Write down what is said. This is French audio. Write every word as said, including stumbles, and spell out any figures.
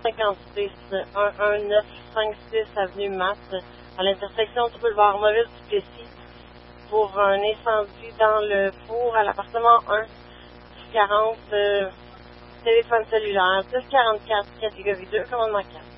cinquante-six un un neuf cinq six avenue Matt, à l'intersection du boulevard Maurice Duplessis, pour un incendie dans le four à l'appartement un, quarante, euh, téléphone cellulaire, dix quarante-quatre, catégorie deux, commandement quatre.